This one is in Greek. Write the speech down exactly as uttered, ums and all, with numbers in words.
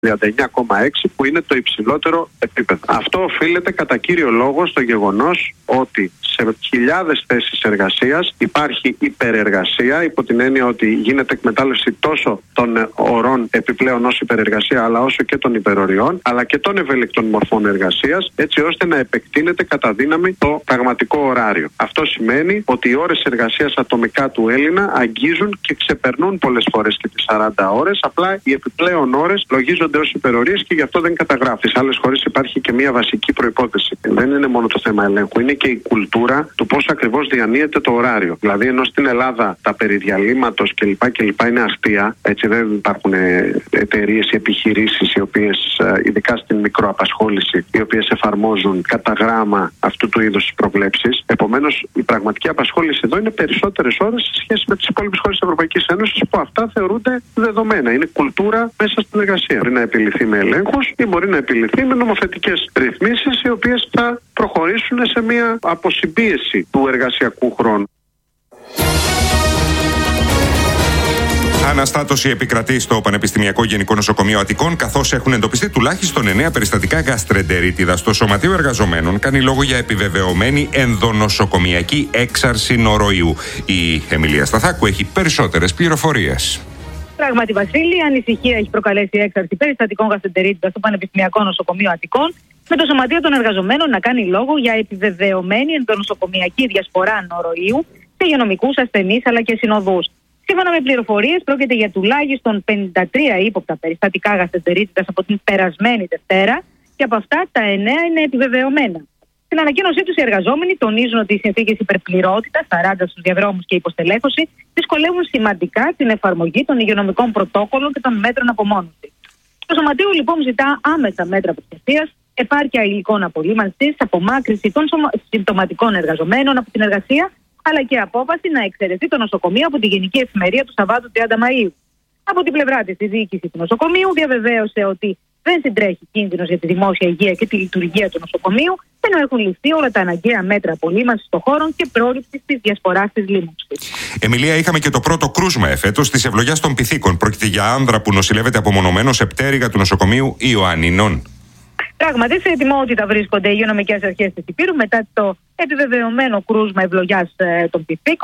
τριάντα εννιά κόμμα έξι που είναι το υψηλότερο επίπεδο. Αυτό οφείλεται κατά κύριο λόγο στο γεγονός ότι σε χιλιάδες θέσεις εργασίας υπάρχει υπερεργασία, υπό την έννοια ότι γίνεται εκμετάλλευση τόσο των ωρών επιπλέον ως υπερεργασία, αλλά όσο και των υπεροριών, αλλά και των ευέλικτων μορφών εργασίας, έτσι ώστε να επεκτείνεται κατά δύναμη το πραγματικό ωράριο. Αυτό σημαίνει ότι οι ώρες εργασίας ατομικά του Έλληνα αγγίζουν και ξεπερνούν πολλές φορές και τις σαράντα ώρες. Απλά οι επιπλέον ώρες λογίζονται ως υπερορίες και γι' αυτό δεν καταγράφει. Σε άλλες χώρες υπάρχει και μια βασική προϋπόθεση. Δεν είναι μόνο το θέμα ελέγχου, είναι και η κουλτούρα του πώς ακριβώς διανύεται το ωράριο. Δηλαδή, ενώ στην Ελλάδα τα περί διαλύματος κλπ. κλπ. Είναι αστεία, έτσι δεν υπάρχουν εταιρείες ή επιχειρήσεις οι οποίες, ειδικά στην μικροαπασχόληση, οι οποίες εφαρμόζουν κατά γράμμα αυτού του είδους τις προβλέψεις. Επομένως, η πραγματική απασχόληση εδώ είναι περισσότερες ώρες σε σχέση με τις υπόλοιπες χώρες της Ευρωπαϊκής Ένωσης, που αυτά θεωρούνται δεδομένα. Είναι κουλτούρα μέσα στην εργασία. Μπορεί να επιληθεί με ελέγχους ή μπορεί να επιληθεί με νομοθετικές ρυθμίσεις, οι οποίες θα προχωρήσουν σε μια αποσυμπίεση του εργασιακού χρόνου. Αναστάτωση επικρατεί στο Πανεπιστημιακό Γενικό Νοσοκομείο Αττικών, καθώς έχουν εντοπιστεί τουλάχιστον εννέα περιστατικά γαστρεντερίτιδα. Στο Σωματείο Εργαζομένων κάνει λόγο για επιβεβαιωμένη ενδονοσοκομιακή έξαρση νοροϊού. Η Εμιλία Σταθάκου έχει περισσότερες πληροφορίες. Πράγματι, Βασίλη, ανησυχία έχει προκαλέσει η έξαρση περιστατικών γαστρεντερίτιδα στο Πανεπιστημιακό Νοσοκομείο Αττικών, με το Σωματείο των Εργαζομένων να κάνει λόγο για επιβεβαιωμένη ενδονοσοκομιακή διασπορά νοροϊού σε υγειονομικούς ασθενείς αλλά και συνοδούς. Σύμφωνα με πληροφορίες, πρόκειται για τουλάχιστον πενήντα τρία ύποπτα περιστατικά γαστρεντερίτιδας από την περασμένη Δευτέρα και από αυτά τα εννέα είναι επιβεβαιωμένα. Στην ανακοίνωσή τους, οι εργαζόμενοι τονίζουν ότι οι συνθήκες υπερπληρότητας, σαράντα στους διαδρόμους και υποστελέχωση δυσκολεύουν σημαντικά την εφαρμογή των υγειονομικών πρωτόκολλων και των μέτρων απομόνωσης. Το Σωματείο λοιπόν ζητά άμεσα μέτρα προστασίας, επάρκεια υλικών απολύμανσης, απομάκρυνση των συμπτωματικών εργαζομένων από την εργασία, αλλά και απόφαση να εξαιρεθεί το νοσοκομείο από τη Γενική Εφημερία του Σαββάτου τριάντα Μαΐου. Από την πλευρά της, η διοίκηση του νοσοκομείου διαβεβαίωσε ότι δεν συντρέχει κίνδυνος για τη δημόσια υγεία και τη λειτουργία του νοσοκομείου, ενώ έχουν ληφθεί όλα τα αναγκαία μέτρα απολύμανσης των χώρων και πρόληψης της διασποράς της λίμωξης. Εμιλία, είχαμε και το πρώτο κρούσμα εφέτος της Ευλογιάς των Πυθίκων. Πρόκειται για άνδρα που νοσηλεύεται απομονωμένο σε πτέρυγα του νοσοκομείου Ιωαννινών. Πράγματι, σε ετοιμότητα βρίσκονται οι υγειονομικές αρχές της Υπήρου μετά το επιβεβαιωμένο κρούσμα Ευλογιάς των Πυθίκων.